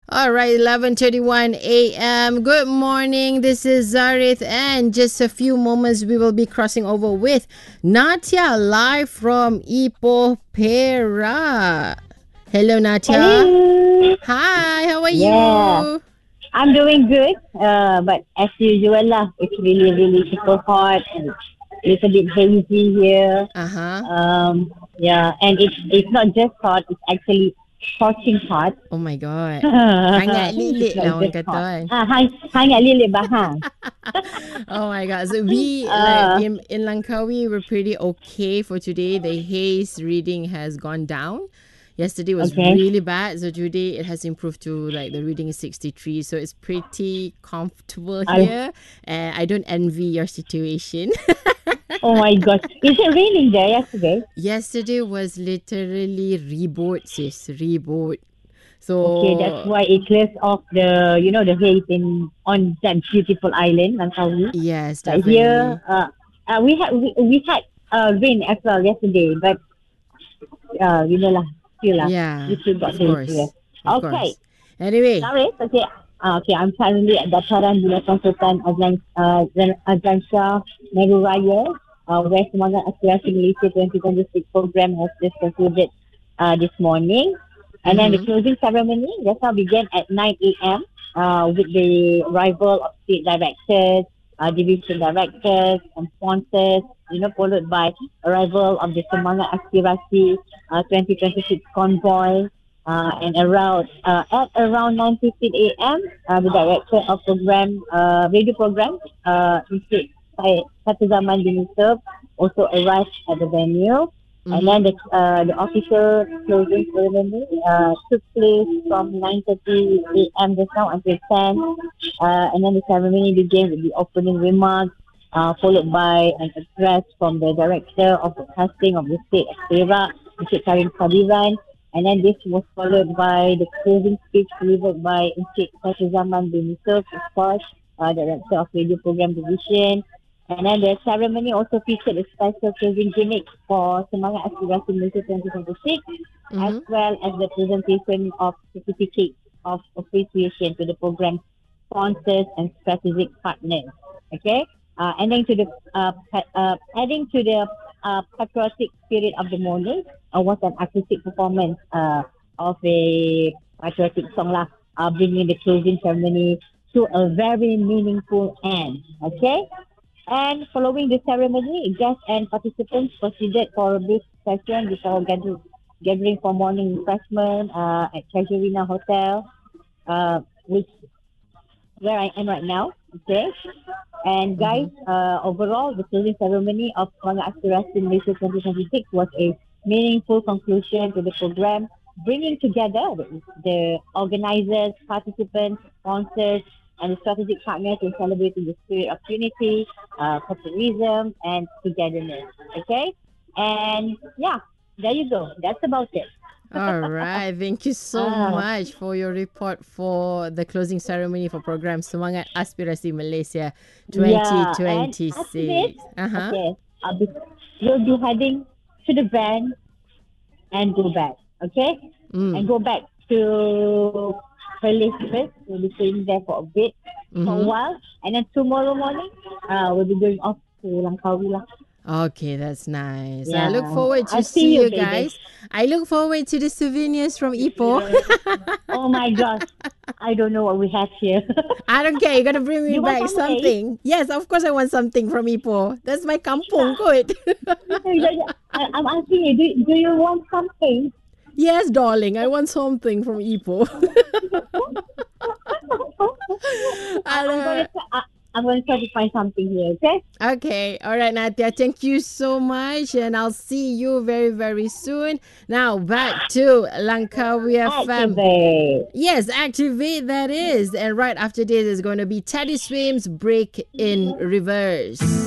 All right, 11:31 a.m. Good morning. This is Zarith, and just a few moments we will be crossing over with Natia live from Ipoh, Perak. Hello, Natia. Hello. Hi, how are Yeah, you? I'm doing good. But as usual lah, it's really, really super hot and little bit hazy here. Uh-huh. Yeah, and it's not just hot; it's actually scorching hot. Oh my God. Hangat It's lilit not lah orang just kata hot. kan. Hangat lilit bahang. Oh my God. So we like Uh, in Langkawi we're pretty okay for today. The haze reading has gone down. Yesterday was okay. really bad. So today it has improved to like the reading is 63. So it's pretty comfortable Uh, here. And I don't envy your situation. oh my God, is it raining there yesterday? Yesterday was literally reboot, sis. Reboot. Okay, that's So why it clears off the haze in on that beautiful island, Langkawi. yes, But here, definitely. we had rain as well yesterday, but lah, still lah, we Yeah, still got of haze here. course. Of Okay, course. Anyway, sorry, okay. Okay, I'm currently at Dataran Bila Konsultan Azlan Shah Nehru Raya, where Semangat Aspirasi Malaysia 2026 program has just concluded this morning. And then the mm-hmm. closing ceremony just now began at 9 a.m. With the arrival of state directors, division directors, and sponsors, followed by arrival of the Semangat Aspirasi 2026 convoy. At around 9:15 a.m., the director of radio program, Encik Satu Zaman bin Yusuf, also arrived at the venue. And Mm-hmm. then the official closing ceremony took place from 9:30 a.m. just now until 10. And then the ceremony began with the opening remarks, followed by an address from the director of the casting of the state of Perak, Encik Karim Sadiran. And then this was followed by the closing speech delivered by Encik Satu Zaman bin Yusuf, of course, director of radio program division. And then the ceremony also featured a special closing gimmick for Semangat Aspirasi Malaysia 2026, as Mm-hmm. well as the presentation of certificates of appreciation to the program sponsors and strategic partners. Okay, adding to the patriotic spirit of the morning was an artistic performance of a patriotic song lah, bringing the closing ceremony to a very meaningful end. Okay, and following the ceremony, guests and participants proceeded for a brief session before gathering for morning refreshment at Casuarina Hotel, which where I am right now. Okay, and guys, Mm-hmm. overall, the closing ceremony of Semangat Aspirasi Malaysia 2026 was a meaningful conclusion to the program, bringing together the organizers, participants, sponsors, and the strategic partners in celebrating the spirit of unity, patriotism, and togetherness. Okay, and yeah, there you go. That's about it. All right. Thank you so Ah, much for your report for the closing ceremony for program Semangat Aspirasi Malaysia yeah, and after this, 2026. Uh-huh. okay, we'll be heading to the van and go back. Okay? And Mm. go back to Perlis first. We'll be staying there for a bit, for a Mm-hmm. while. And then tomorrow morning, we'll be going off to Langkawi lah. Okay, that's nice. I look Yeah. forward to I'll see see you, you baby. guys. I look forward to the souvenirs from Ipoh. Oh my gosh. I don't know what we have here. I don't care. You're gonna bring me You want back something? something. Yes, of course I want something from Ipoh. That's my kampung kot. I'm asking you, do you want something? Yes, darling. I want something from Ipoh. I'm going Alah. to I'm going to try to find something here, okay? Okay. All right, Nadia. Thank you so much. And I'll see you very, very soon. Now, back to Langkawi FM. Activate. Yes, activate that is. And right after this is going to be Teddy Swims Break in Reverse.